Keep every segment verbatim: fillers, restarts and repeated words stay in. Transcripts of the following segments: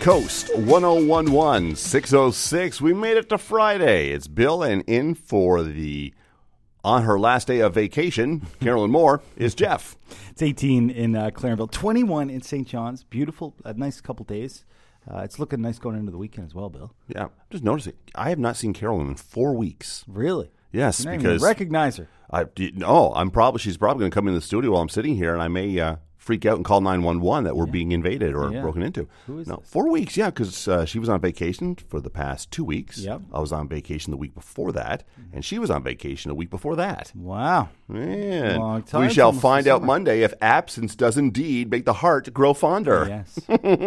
Coast, one oh one one, six oh six. We made it to Friday. It's Bill, and in for the, on her last day of vacation, Carolyn Moore, is Jeff. It's eighteen in uh, Clarenville, twenty-one in Saint John's. Beautiful, a nice couple days. Uh, it's looking nice going into the weekend as well, Bill. Yeah, I'm just noticing, I have not seen Carolyn in four weeks. Really? Yes, you because recognize her. I no, I'm probably she's probably going to come in the studio while I'm sitting here, and I may uh, freak out and call nine one one that we're yeah. being invaded or yeah. broken into. Who is no, this? Four weeks, yeah, because uh, she was on vacation for the past two weeks. Yep. I was on vacation the week before that, and she was on vacation the week before that. Wow. Man. Long time. We shall find out Monday if absence does indeed make the heart grow fonder. Yes.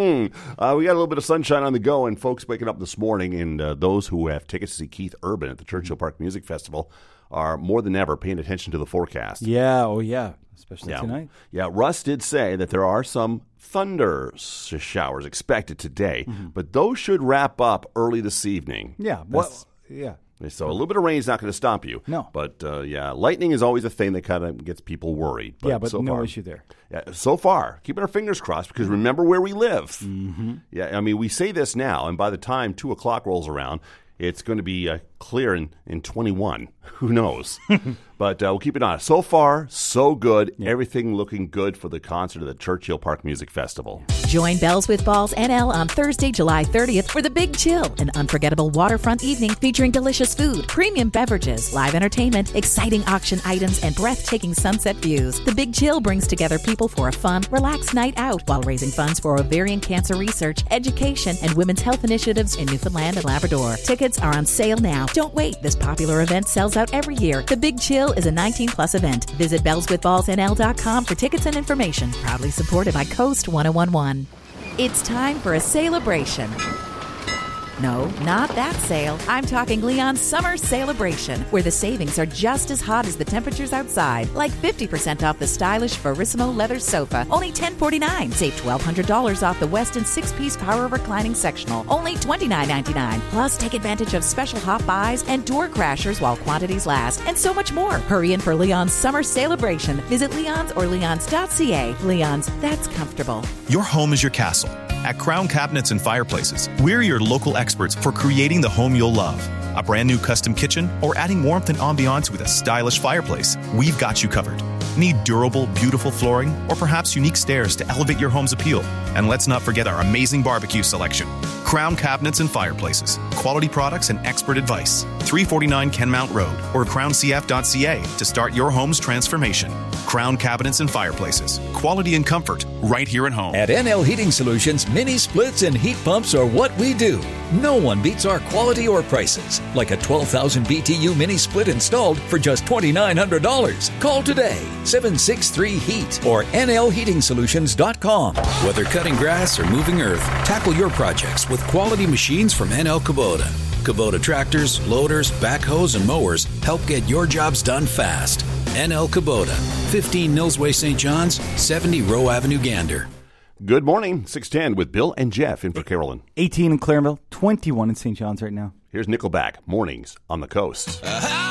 uh, we got a little bit of sunshine on the go, and folks waking up this morning, and uh, those who have tickets to see Keith Urban at the Churchill Park Music Festival are more than ever paying attention to the forecast. Yeah, oh yeah, especially yeah. tonight. Yeah, Russ did say that there are some thunder showers expected today, mm-hmm. but those should wrap up early this evening. Yeah, well, yeah. So a little bit of rain is not going to stop you. No. But, uh, yeah, lightning is always a thing that kind of gets people worried. But yeah, but so no far, issue there. Yeah, so far, keeping our fingers crossed, because remember where we live. Mm-hmm. Yeah, I mean, we say this now, and by the time two o'clock rolls around, it's going to be uh, clear in, in twenty-one. Who knows? But uh, we'll keep it on. So far, so good. Yeah. Everything looking good for the concert at the Churchill Park Music Festival. Join Bells with Balls N L on Thursday, July thirtieth for The Big Chill, an unforgettable waterfront evening featuring delicious food, premium beverages, live entertainment, exciting auction items, and breathtaking sunset views. The Big Chill brings together people for a fun, relaxed night out while raising funds for ovarian cancer research, education, and women's health initiatives in Newfoundland and Labrador. Tickets are on sale now. Don't wait. This popular event sells out every year. The Big Chill is a nineteen plus event. Visit bells with balls n l dot com for tickets and information. Proudly supported by Coast one oh one one. It's time for a celebration. No, not that sale. I'm talking Leon's Summer Celebration, where the savings are just as hot as the temperatures outside. Like fifty percent off the stylish Verissimo leather sofa, only ten forty-nine. Save twelve hundred dollars off the Weston six-piece power reclining sectional, only twenty-nine ninety-nine. Plus, take advantage of special hot buys and door crashers while quantities last, and so much more. Hurry in for Leon's Summer Celebration. Visit Leon's or leons dot c a. Leon's, that's comfortable. Your home is your castle. At Crown Cabinets and Fireplaces, we're your local experts for creating the home you'll love. A brand new custom kitchen or adding warmth and ambiance with a stylish fireplace, we've got you covered. Need durable, beautiful flooring or perhaps unique stairs to elevate your home's appeal? And let's not forget our amazing barbecue selection. Crown Cabinets and Fireplaces. Quality products and expert advice. three forty-nine Kenmount Road or crown c f dot c a to start your home's transformation. Crown Cabinets and Fireplaces. Quality and comfort right here at home. At N L Heating Solutions, mini splits and heat pumps are what we do. No one beats our quality or prices. Like a twelve thousand B T U mini split installed for just twenty-nine hundred dollars. Call today, seven six three heat or N L heating solutions dot com. Whether cutting grass or moving earth, tackle your projects with quality machines from N L Kubota. Kubota tractors, loaders, backhoes, and mowers help get your jobs done fast. N L Kubota, fifteen Millsway, Saint John's, seventy Rowe Avenue, Gander. Good morning, six ten with Bill and Jeff in for Carolyn. eighteen in Clarenville, twenty-one in Saint John's right now. Here's Nickelback, Mornings on the Coast. Uh-huh.